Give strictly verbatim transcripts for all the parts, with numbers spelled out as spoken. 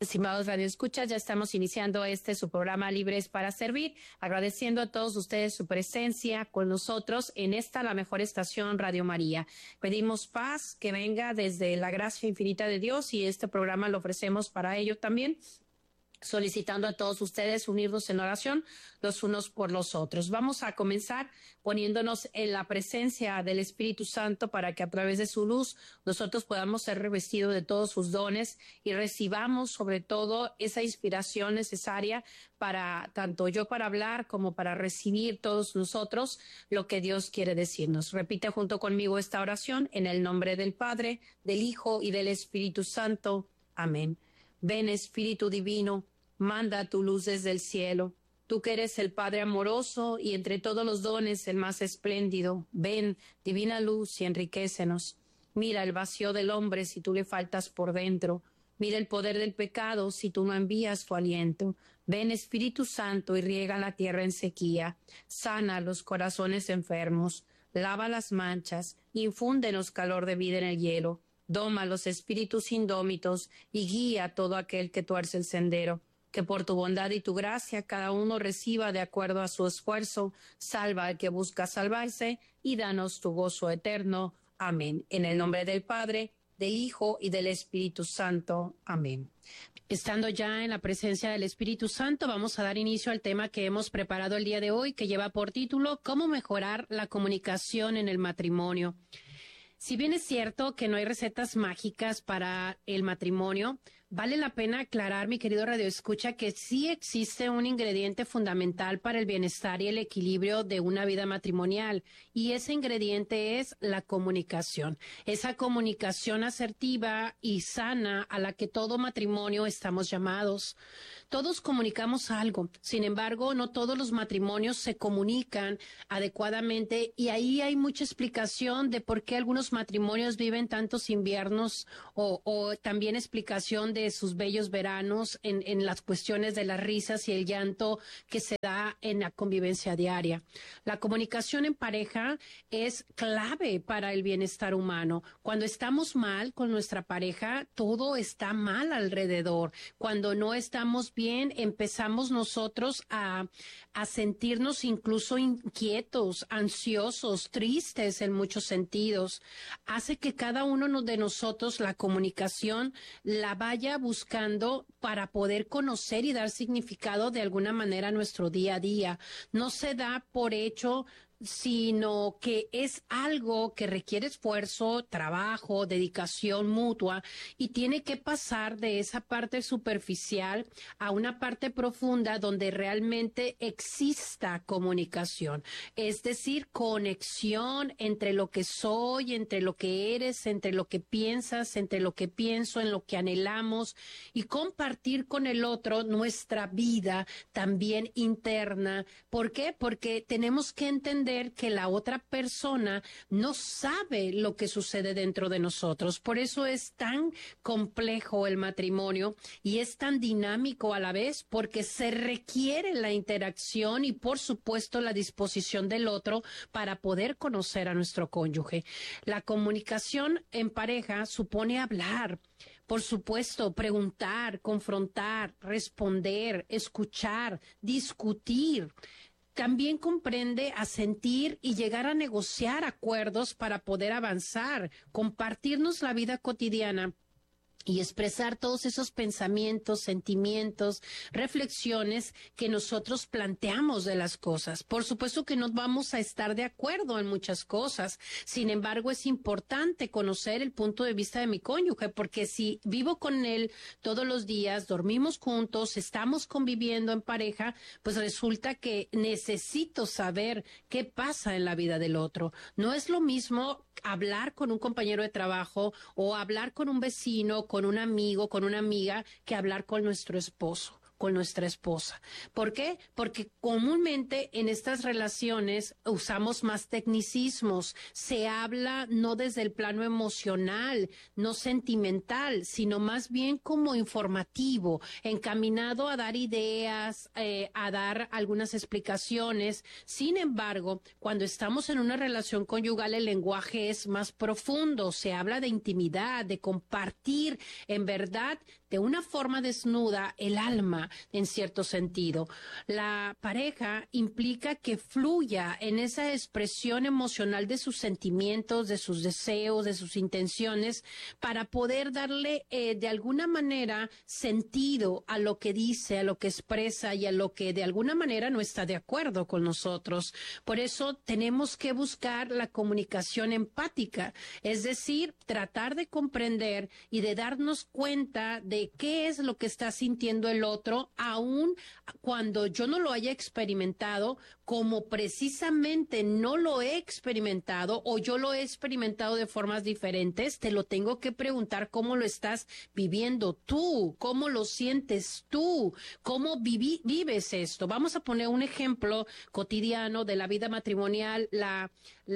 Estimados radioescuchas, ya estamos iniciando este su programa Libres para Servir, agradeciendo a todos ustedes su presencia con nosotros en esta la mejor estación Radio María. Pedimos paz que venga desde la gracia infinita de Dios y este programa lo ofrecemos para ello también, solicitando a todos ustedes unirnos en oración los unos por los otros. Vamos a comenzar poniéndonos en la presencia del Espíritu Santo para que a través de su luz nosotros podamos ser revestidos de todos sus dones y recibamos sobre todo esa inspiración necesaria para tanto yo para hablar como para recibir todos nosotros lo que Dios quiere decirnos. Repite junto conmigo esta oración en el nombre del Padre, del Hijo y del Espíritu Santo. Amén. Ven, Espíritu Divino, manda tu luz desde el cielo. Tú que eres el Padre amoroso y entre todos los dones el más espléndido. Ven, divina luz, y enriquécenos. Mira el vacío del hombre si tú le faltas por dentro. Mira el poder del pecado si tú no envías tu aliento. Ven, Espíritu Santo, y riega la tierra en sequía. Sana los corazones enfermos. Lava las manchas. Infúndenos calor de vida en el hielo. Doma los espíritus indómitos y guía a todo aquel que tuerce el sendero. Que por tu bondad y tu gracia cada uno reciba de acuerdo a su esfuerzo. Salva al que busca salvarse y danos tu gozo eterno. Amén. En el nombre del Padre, del Hijo y del Espíritu Santo. Amén. Estando ya en la presencia del Espíritu Santo, vamos a dar inicio al tema que hemos preparado el día de hoy, que lleva por título ¿Cómo mejorar la comunicación en el matrimonio? Si bien es cierto que no hay recetas mágicas para el matrimonio, vale la pena aclarar, mi querido radioescucha, que sí existe un ingrediente fundamental para el bienestar y el equilibrio de una vida matrimonial, y ese ingrediente es la comunicación. Esa comunicación asertiva y sana a la que todo matrimonio estamos llamados. Todos comunicamos algo, sin embargo, no todos los matrimonios se comunican adecuadamente y ahí hay mucha explicación de por qué algunos matrimonios viven tantos inviernos o, o también explicación de sus bellos veranos en, en las cuestiones de las risas y el llanto que se da en la convivencia diaria. La comunicación en pareja es clave para el bienestar humano. Cuando estamos mal con nuestra pareja, todo está mal alrededor. Cuando no estamos bien, empezamos nosotros a, a sentirnos incluso inquietos, ansiosos, tristes en muchos sentidos. Hace que cada uno de nosotros la comunicación la vaya buscando para poder conocer y dar significado de alguna manera a nuestro día a día. No se da por hecho, sino que es algo que requiere esfuerzo, trabajo, dedicación mutua y tiene que pasar de esa parte superficial a una parte profunda donde realmente exista comunicación, es decir, conexión entre lo que soy, entre lo que eres, entre lo que piensas, entre lo que pienso, en lo que anhelamos y compartir con el otro nuestra vida también interna. ¿Por qué? Porque tenemos que entender que la otra persona no sabe lo que sucede dentro de nosotros. Por eso es tan complejo el matrimonio y es tan dinámico a la vez, porque se requiere la interacción y, por supuesto, la disposición del otro para poder conocer a nuestro cónyuge. La comunicación en pareja supone hablar. Por supuesto, preguntar, confrontar, responder, escuchar, discutir. También comprende a sentir y llegar a negociar acuerdos para poder avanzar, compartirnos la vida cotidiana y expresar todos esos pensamientos, sentimientos, reflexiones que nosotros planteamos de las cosas. Por supuesto que no vamos a estar de acuerdo en muchas cosas. Sin embargo, es importante conocer el punto de vista de mi cónyuge, porque si vivo con él todos los días, dormimos juntos, estamos conviviendo en pareja, pues resulta que necesito saber qué pasa en la vida del otro. No es lo mismo hablar con un compañero de trabajo o hablar con un vecino, con un amigo, con una amiga, que hablar con nuestro esposo, con nuestra esposa. ¿Por qué? Porque comúnmente en estas relaciones usamos más tecnicismos, se habla no desde el plano emocional, no sentimental, sino más bien como informativo, encaminado a dar ideas, eh, a dar algunas explicaciones. Sin embargo, cuando estamos en una relación conyugal, el lenguaje es más profundo, se habla de intimidad, de compartir, en verdad, de una forma desnuda, el alma, en cierto sentido. La pareja implica que fluya en esa expresión emocional de sus sentimientos, de sus deseos, de sus intenciones, para poder darle eh, de alguna manera sentido a lo que dice, a lo que expresa y a lo que de alguna manera no está de acuerdo con nosotros. Por eso tenemos que buscar la comunicación empática, es decir, tratar de comprender y de darnos cuenta de qué es lo que está sintiendo el otro, aun cuando yo no lo haya experimentado, como precisamente no lo he experimentado o yo lo he experimentado de formas diferentes, te lo tengo que preguntar cómo lo estás viviendo tú, cómo lo sientes tú, cómo vivi- vives esto. Vamos a poner un ejemplo cotidiano de la vida matrimonial, la,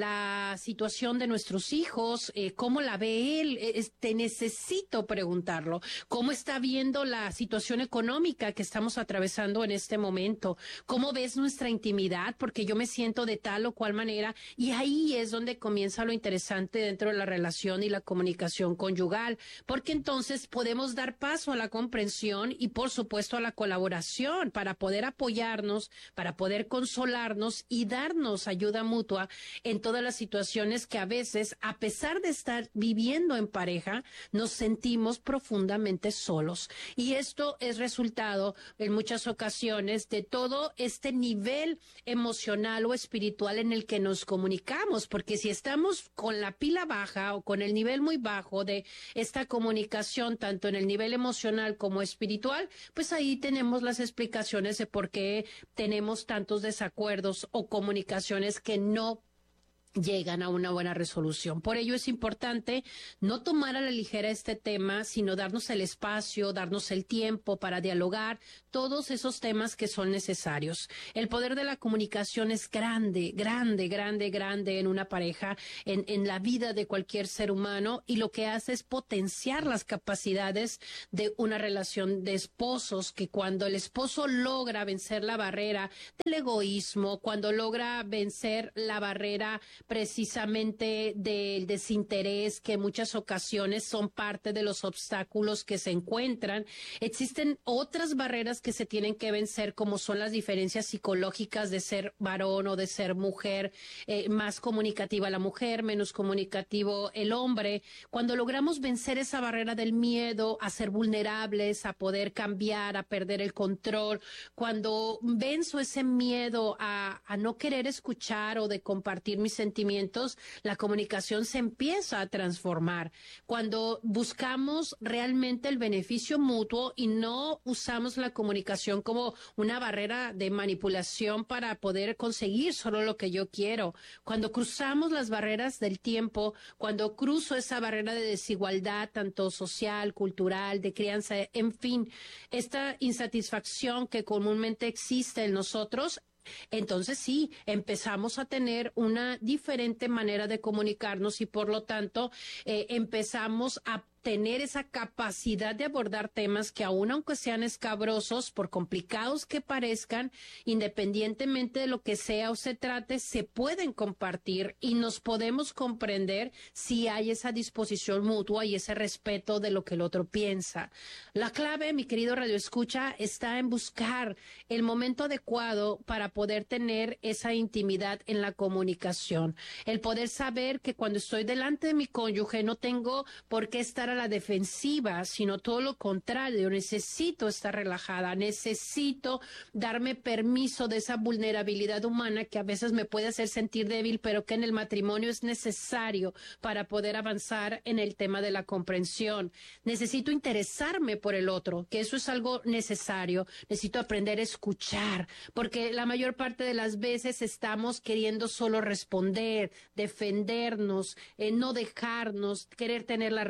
la situación de nuestros hijos, eh, cómo la ve él, eh, te necesito preguntarlo, cómo está viendo la situación económica que estamos atravesando en este momento, cómo ves nuestra intimidad, porque yo me siento de tal o cual manera, y ahí es donde comienza lo interesante dentro de la relación y la comunicación conyugal, porque entonces podemos dar paso a la comprensión y por supuesto a la colaboración para poder apoyarnos, para poder consolarnos y darnos ayuda mutua en todas las situaciones que a veces, a pesar de estar viviendo en pareja, nos sentimos profundamente solos. Y esto es resultado en muchas ocasiones de todo este nivel emocional o espiritual en el que nos comunicamos, porque si estamos con la pila baja o con el nivel muy bajo de esta comunicación, tanto en el nivel emocional como espiritual, pues ahí tenemos las explicaciones de por qué tenemos tantos desacuerdos o comunicaciones que no llegan a una buena resolución. Por ello es importante no tomar a la ligera este tema, sino darnos el espacio, darnos el tiempo para dialogar todos esos temas que son necesarios. El poder de la comunicación es grande, grande, grande, grande en una pareja, en, en la vida de cualquier ser humano, y lo que hace es potenciar las capacidades de una relación de esposos, que cuando el esposo logra vencer la barrera del egoísmo, cuando logra vencer la barrera precisamente del desinterés, que en muchas ocasiones son parte de los obstáculos que se encuentran. Existen otras barreras que se tienen que vencer, como son las diferencias psicológicas de ser varón o de ser mujer, eh, más comunicativa la mujer, menos comunicativo el hombre. Cuando logramos vencer esa barrera del miedo a ser vulnerables, a poder cambiar, a perder el control, cuando venzo ese miedo a, a no querer escuchar o de compartir mis sentimientos, la comunicación se empieza a transformar. Cuando buscamos realmente el beneficio mutuo y no usamos la comunicación como una barrera de manipulación para poder conseguir solo lo que yo quiero. Cuando cruzamos las barreras del tiempo, cuando cruzo esa barrera de desigualdad, tanto social, cultural, de crianza, en fin, esta insatisfacción que comúnmente existe en nosotros, entonces sí, empezamos a tener una diferente manera de comunicarnos y por lo tanto eh, empezamos a tener esa capacidad de abordar temas que aun aunque sean escabrosos, por complicados que parezcan, independientemente de lo que sea o se trate, se pueden compartir y nos podemos comprender si hay esa disposición mutua y ese respeto de lo que el otro piensa. La clave, mi querido Radio Escucha, está en buscar el momento adecuado para poder tener esa intimidad en la comunicación. El poder saber que cuando estoy delante de mi cónyuge no tengo por qué estar a la defensiva, sino todo lo contrario, necesito estar relajada, necesito darme permiso de esa vulnerabilidad humana que a veces me puede hacer sentir débil, pero que en el matrimonio es necesario para poder avanzar en el tema de la comprensión. Necesito interesarme por el otro, que eso es algo necesario. Necesito aprender a escuchar, porque la mayor parte de las veces estamos queriendo solo responder, defendernos, eh, no dejarnos, querer tener la razón,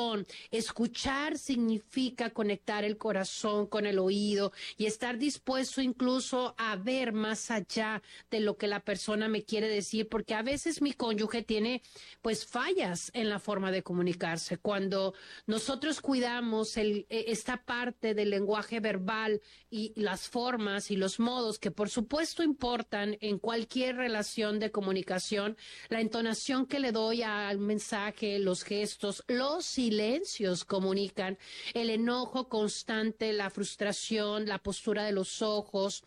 corazón. Escuchar significa conectar el corazón con el oído y estar dispuesto incluso a ver más allá de lo que la persona me quiere decir, porque a veces mi cónyuge tiene pues fallas en la forma de comunicarse. Cuando nosotros cuidamos el, esta parte del lenguaje verbal y las formas y los modos que por supuesto importan en cualquier relación de comunicación, la entonación que le doy al mensaje, los gestos, los silencios comunican, el enojo constante, la frustración, la postura de los ojos,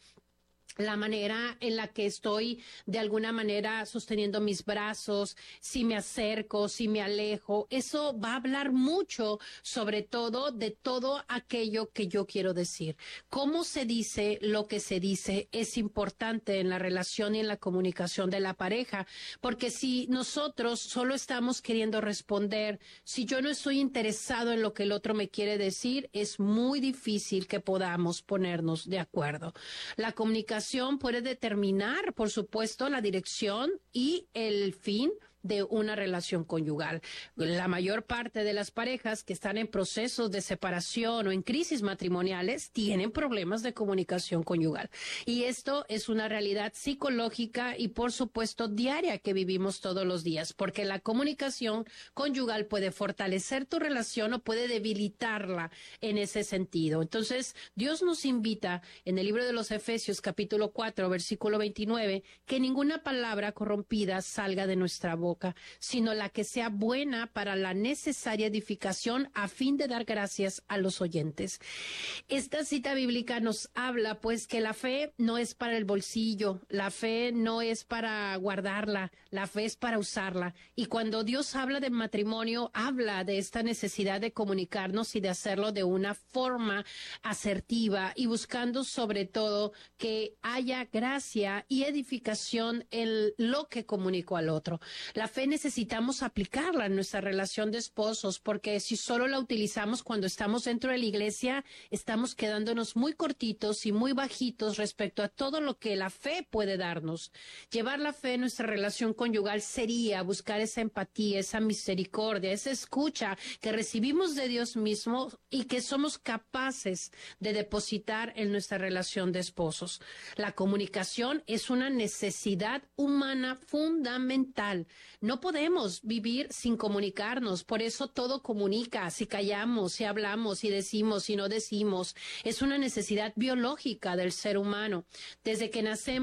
la manera en la que estoy de alguna manera sosteniendo mis brazos, si me acerco, si me alejo, eso va a hablar mucho sobre todo de todo aquello que yo quiero decir. Cómo se dice lo que se dice es importante en la relación y en la comunicación de la pareja, porque si nosotros solo estamos queriendo responder, si yo no estoy interesado en lo que el otro me quiere decir, es muy difícil que podamos ponernos de acuerdo. La comunicación puede determinar, por supuesto, la dirección y el fin de una relación conyugal. La mayor parte de las parejas que están en procesos de separación o en crisis matrimoniales tienen problemas de comunicación conyugal. Y esto es una realidad psicológica y, por supuesto, diaria que vivimos todos los días, porque la comunicación conyugal puede fortalecer tu relación o puede debilitarla en ese sentido. Entonces, Dios nos invita en el libro de los Efesios, capítulo cuatro, versículo veintinueve, que ninguna palabra corrompida salga de nuestra boca, sino la que sea buena para la necesaria edificación a fin de dar gracias a los oyentes. Esta cita bíblica nos habla pues que la fe no es para el bolsillo, la fe no es para guardarla, la fe es para usarla. Y cuando Dios habla de matrimonio, habla de esta necesidad de comunicarnos y de hacerlo de una forma asertiva y buscando sobre todo que haya gracia y edificación en lo que comunico al otro. La fe necesitamos aplicarla en nuestra relación de esposos, porque si solo la utilizamos cuando estamos dentro de la iglesia, estamos quedándonos muy cortitos y muy bajitos respecto a todo lo que la fe puede darnos. Llevar la fe en nuestra relación conyugal sería buscar esa empatía, esa misericordia, esa escucha que recibimos de Dios mismo y que somos capaces de depositar en nuestra relación de esposos. La comunicación es una necesidad humana fundamental. No podemos vivir sin comunicarnos, por eso todo comunica, si callamos, si hablamos, si decimos, si no decimos. Es una necesidad biológica del ser humano. Desde que nacemos,